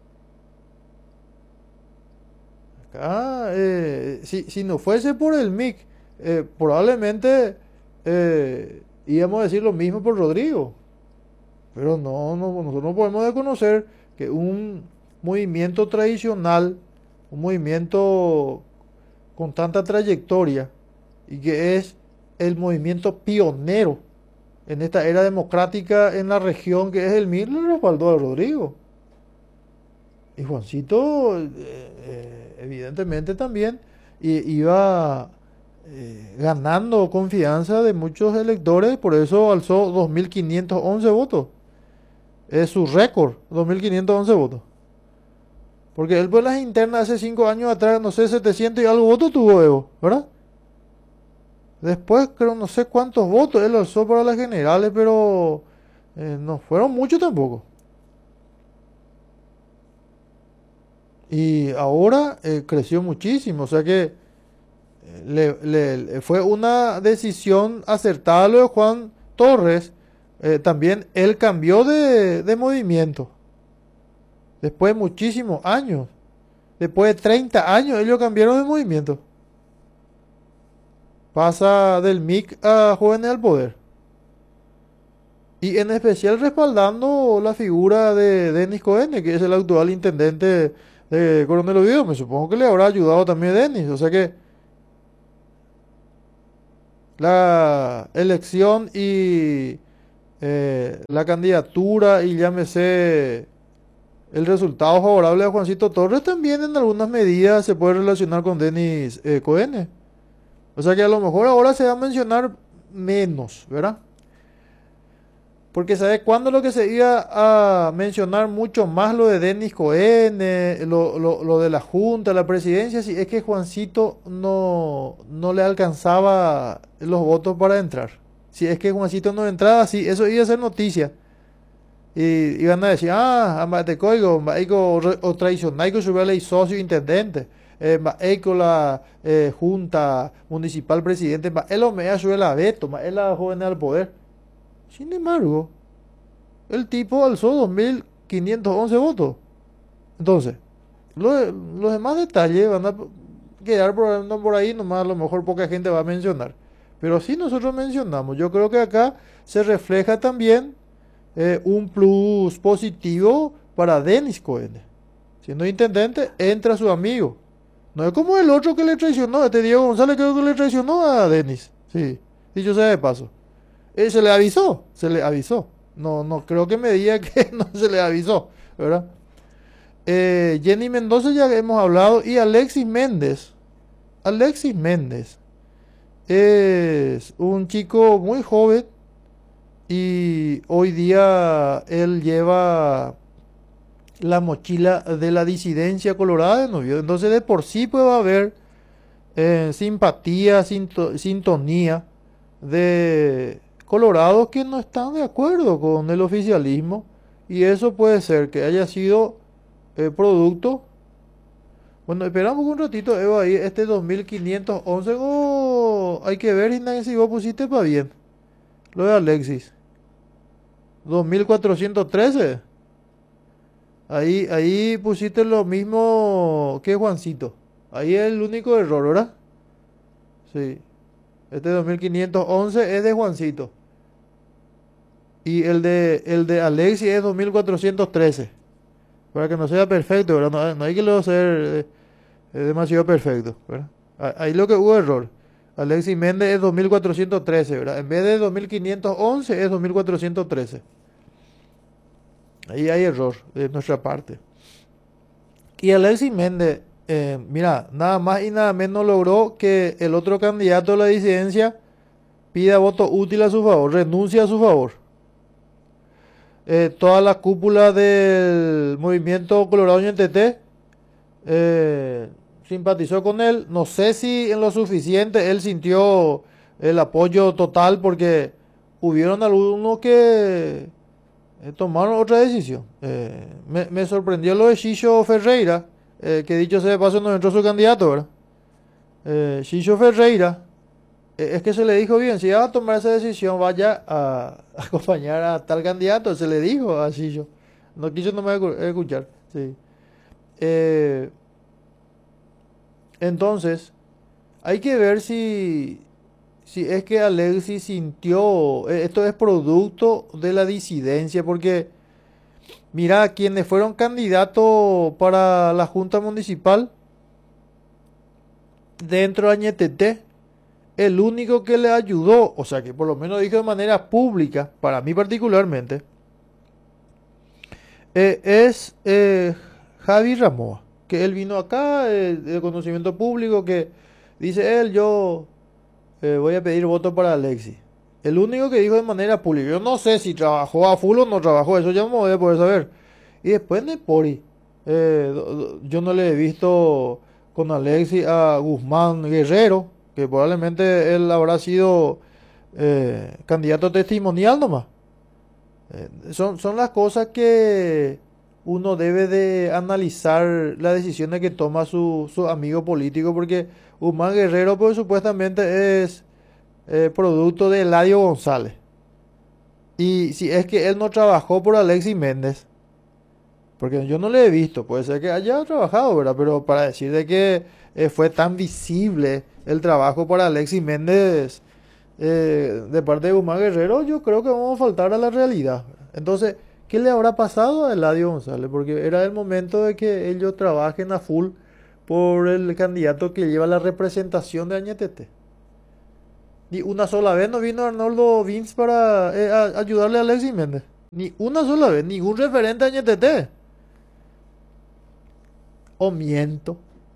Acá, eh, si, si no fuese por el M I C, eh, probablemente eh, íbamos a decir lo mismo por Rodrigo. Pero no, no, nosotros no podemos desconocer que un movimiento tradicional, un movimiento con tanta trayectoria y que es el movimiento pionero en esta era democrática en la región que es el M I R, le respaldó a Rodrigo. Y Juancito, eh, eh, evidentemente también, i- iba eh, ganando confianza de muchos electores, por eso alzó dos mil quinientos once votos. Es su récord, dos mil quinientos once votos. Porque él por las internas hace cinco años atrás, no sé, setecientos y algo votos tuvo Evo, ¿verdad? Después creo no sé cuántos votos él alzó para las generales, pero eh, no fueron muchos tampoco. Y ahora eh, creció muchísimo, o sea que eh, le, le- le fue una decisión acertada lo de Juan Torres. Eh, también él cambió de, de movimiento después de muchísimos años. Después de treinta años ellos cambiaron de movimiento. pasa del M I C a Jóvenes al Poder. Y en especial respaldando la figura de Denis Cohen, que es el actual intendente de Coronel Oviedo. Me supongo que le habrá ayudado también Denis. O sea que la elección y eh, la candidatura y llámese el resultado favorable a Juancito Torres también en algunas medidas se puede relacionar con Denis eh, Cohen. O sea que a lo mejor ahora se va a mencionar menos, ¿verdad? Porque ¿sabe cuándo lo que se iba a mencionar mucho más lo de Denis Cohen, eh, lo, lo, lo de la Junta, la presidencia? Si es que Juancito no, no le alcanzaba los votos para entrar. Si es que Juancito no entraba, sí, eso iba a ser noticia. Y iban a decir, ah, Amatecoigo, Maico o traicionaico sobre ley socio intendente. Eh, Maico la eh, Junta Municipal Presidente, él o me sube la veto, él la joven al poder. Sin embargo, el tipo alzó dos mil quinientos once votos. Entonces, lo- los demás detalles van a quedar por, no por ahí, nomás a lo mejor poca gente va a mencionar. Pero sí nosotros mencionamos. Yo creo que acá se refleja también eh, un plus positivo para Denis Cohen. Siendo intendente, entra su amigo. No es como el otro que le traicionó, este Diego González creo que le traicionó a Denis. Sí, dicho sea de paso. Eh, se le avisó, se le avisó. No, no creo que me diga que no se le avisó, ¿verdad? Eh, Jenny Mendoza ya hemos hablado y Alexis Méndez. Alexis Méndez es un chico muy joven y hoy día él lleva la mochila de la disidencia colorada de novio. Entonces de por sí puede haber eh, simpatía, sinto- sintonía de colorados que no están de acuerdo con el oficialismo y eso puede ser que haya sido eh, producto. Bueno, esperamos un ratito, Eva, ahí este dos mil quinientos once, oh, hay que ver Ignacio, si vos pusiste para bien. Lo de Alexis. dos mil cuatrocientos trece. Ahí, ahí pusiste lo mismo que Juancito. Ahí es el único error, ¿verdad? Sí. Este dos mil quinientos once es de Juancito. Y el de, el de Alexis es dos mil cuatrocientos trece. Para que no sea perfecto, ¿verdad? No, no hay que luego ser eh, demasiado perfecto, ¿verdad? Ah, ahí lo que hubo error. Alexis Méndez es dos mil cuatrocientos trece, ¿verdad? En vez de dos mil quinientos once es dos mil cuatrocientos trece. Ahí hay error de nuestra parte. Y Alexis Méndez, eh, mira, nada más y nada menos logró que el otro candidato de la disidencia pida voto útil a su favor, renuncia a su favor. Eh, toda la cúpula del movimiento Colorado N T T eh, simpatizó con él. No sé si en lo suficiente él sintió el apoyo total porque hubieron algunos que eh, tomaron otra decisión. Eh, me, me sorprendió lo de Xillo Ferreira, eh, que dicho sea de paso no entró su candidato, ¿verdad? Eh, Xillo Ferreira, eh, es que se le dijo bien, si va a tomar esa decisión vaya a, a acompañar a tal candidato, se le dijo a Xillo. No quiso no me escuchar, sí. Eh, entonces, hay que ver si, si es que Alexis sintió, eh, esto es producto de la disidencia, porque mira, quienes fueron candidatos para la Junta Municipal dentro de Añetete, el único que le ayudó, o sea que por lo menos dijo de manera pública, para mí particularmente, eh, es eh, Javi Ramoa, que él vino acá, eh, de conocimiento público, que dice él, yo eh, voy a pedir voto para Alexis. El único que dijo de manera pública, yo no sé si trabajó a full o no trabajó, eso ya me voy a poder saber. Y después Nepori, eh, do- do- yo no le he visto con Alexis a Guzmán Guerrero, que probablemente él habrá sido eh, candidato testimonial nomás. Eh, son, son las cosas que uno debe de analizar las decisiones que toma su, su amigo político, porque Guzmán Guerrero pues supuestamente es eh, producto de Eladio González. Y si es que él no trabajó por Alexis Méndez, Porque yo no le he visto, puede ser que haya trabajado, ¿verdad? Pero para decir de que eh, fue tan visible el trabajo para Alexis Méndez eh, de parte de Guzmán Guerrero, yo creo que vamos a faltar a la realidad. Entonces, ¿qué le habrá pasado a Eladio González? Porque era el momento de que ellos trabajen a full por el candidato que lleva la representación de Añetete. Ni una sola vez no vino Arnoldo Vince para eh, a- ayudarle a Alexis Méndez. Ni una sola vez, ningún referente a Añetete. ¿O miento?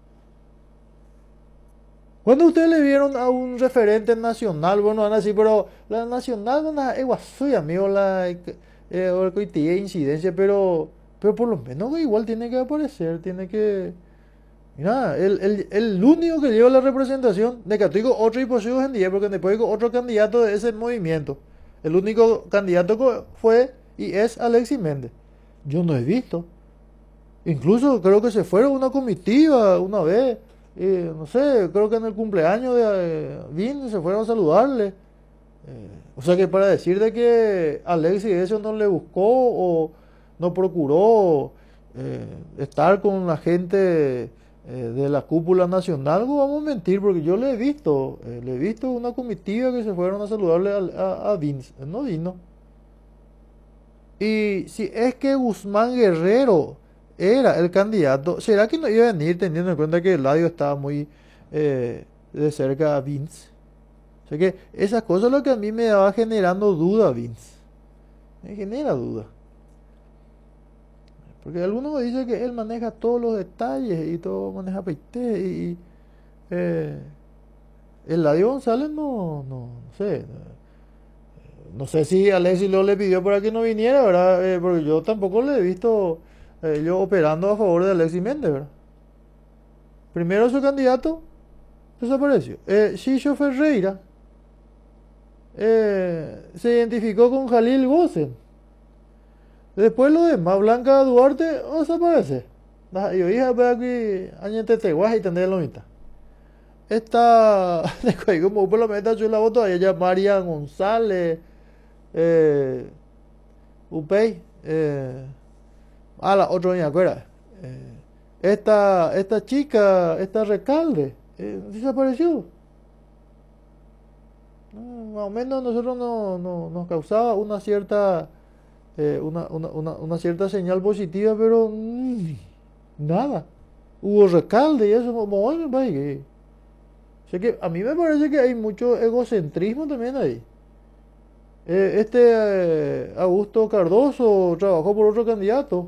Cuando ustedes le vieron a un referente nacional, bueno, van a decir, pero la nacional, bueno, es guasuy, amigo, la eh, o el coití incidencia, pero, pero por lo menos igual tiene que aparecer, tiene que. Mira, el, el, el único que lleva la representación de Católico, otro imposible en día, porque después digo otro candidato de ese movimiento. El único candidato co- fue y es Alexis Méndez. Yo no he visto. Incluso creo que se fueron una comitiva una vez. Eh, no sé, creo que en el cumpleaños de eh, Vin se fueron a saludarle. Eh, o sea que para decir de que Alexis eso no le buscó o no procuró eh, estar con la gente eh, de la cúpula nacional, algo vamos a mentir, porque yo le he visto, eh, le he visto una comitiva que se fueron a saludarle al- a, a Vince, él no vino. Y si es que Guzmán Guerrero era el candidato, ¿será que no iba a venir teniendo en cuenta que Eladio estaba muy eh, de cerca a Vince? O sea que esas cosas es lo que a mí me va generando duda, Vince. Me genera duda. Porque algunos dicen que él maneja todos los detalles y todo maneja peité y, y eh, Eladio González no, no, no sé. No sé si Alexis lo le pidió para que no viniera, ¿verdad? Eh, porque yo tampoco le he visto eh, yo operando a favor de Alexis Méndez, ¿verdad? Primero su candidato desapareció. Eh, Xixo Ferreira eh, se identificó con Jalil Gosen. Después lo demás, Blanca Duarte oh, desaparece. Nah, yo hija ve aquí añete teguas y tendré la mitad. Esta, como por la meta yo la voto a ella, María González, eh, Upey, eh, ah, la otra niña, ¿acuerdas? Eh, esta, esta chica, esta Recalde, eh, desapareció. No, más o menos nosotros no, no- nos causaba una cierta, eh, una, una, una, una cierta señal positiva, pero mm, nada. Hubo Recalde y eso, como bueno, vaya que- O sea que a mí me parece que hay mucho egocentrismo también ahí. Eh, este eh, Augusto Cardoso trabajó por otro candidato.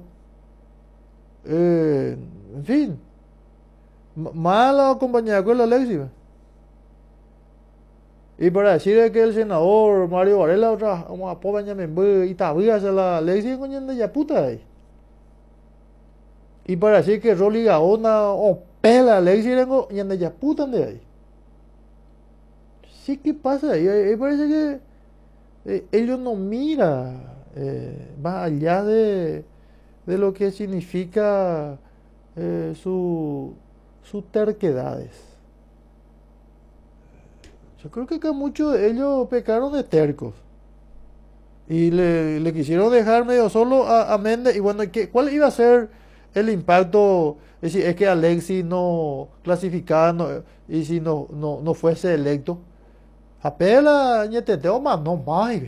Eh, en fin, m- mala compañía con la Alexis. Y para decir que el senador Mario Varela otra vamos a poner y tabía se la Alexis coño ya puta ahí. Y para decir que Rolly Gaona o pela Alexis rengo y anda ya puta de ahí. Sí, ¿qué pasa ahí? Ahí ahí parece que eh, ellos no mira eh, más allá de, de lo que significa eh, su, sus terquedades. Yo creo que acá muchos de ellos pecaron de tercos y le, le quisieron dejar medio solo a, a Méndez. Y bueno, ¿qué, ¿cuál iba a ser el impacto? Es decir, es que Alexis no clasificaba no- y si no, no, no fuese electo. Apela, ñeteteo más, no más.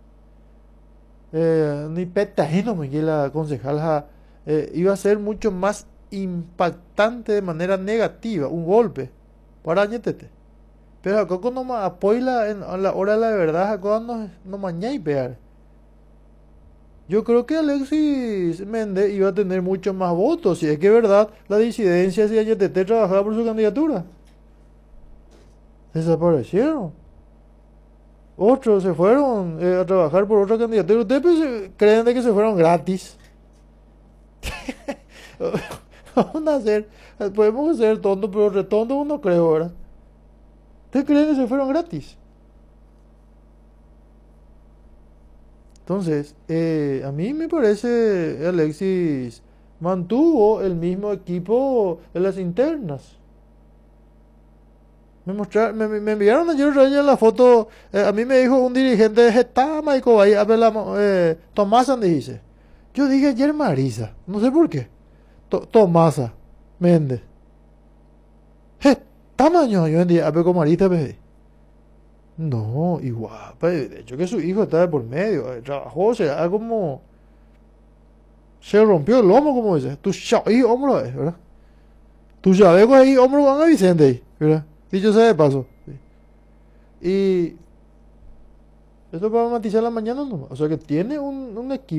Eh, ni petajino me quiere la concejal ja, eh, iba a ser mucho más impactante de manera negativa, un golpe para Ñetete. Pero acá cuando me apoya en a la hora de la verdad, acá no, no mañana y pegar. Yo creo que Alexis Méndez iba a tener muchos más votos, si es que es verdad la disidencia si Ñetete trabajaba por su candidatura. Desaparecieron. Otros se fueron eh, a trabajar por otra candidatura. ¿Ustedes pues, creen de que se fueron gratis? Vamos a hacer, podemos ser tontos, pero retontos no creo, ¿verdad? ¿Ustedes creen que se fueron gratis? Entonces, eh, a mí me parece Alexis mantuvo el mismo equipo en las internas. Me, mostraron, me, me enviaron ayer otra vez la foto. Eh, a mí me dijo un dirigente de Getama y Cobay, eh, Tomás Andes dice. Yo dije ayer Marisa, no sé por qué. To- Tomasa Méndez. Je, tamaño, yo vendía a con Marita, pe. No, igual, pe, de hecho que su hijo estaba por medio, eh, trabajó, será como, se rompió el lomo, como dice, tu ahí hombro, eh, ¿verdad? Tu chaleco ahí, hombro con a Vicente, ahí, ¿verdad? Dicho sea de paso. Sí. Y esto para matizar la mañana, no, o sea que tiene un, un equipo.